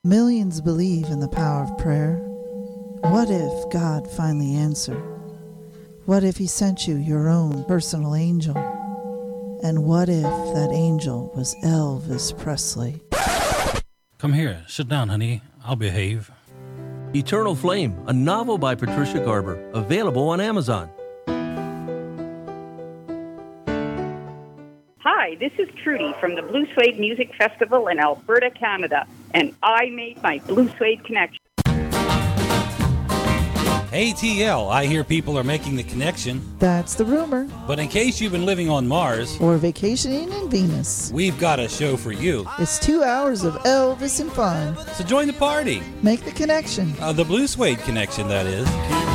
Millions believe in the power of prayer. What if God finally answered? What if he sent you your own personal angel? And what if that angel was Elvis Presley? Come here. Sit down, honey. I'll behave. Eternal Flame, a novel by Patricia Garber, available on Amazon. Hi, this is Trudy from the Blue Suede Music Festival in Alberta, Canada, and I made my Blue Suede connection. Hey, TL, I hear people are making the connection. That's the rumor. But in case you've been living on Mars or vacationing in Venus, we've got a show for you. It's 2 hours of Elvis and fun. So join the party. Make the connection. The Blue Suede connection, that is.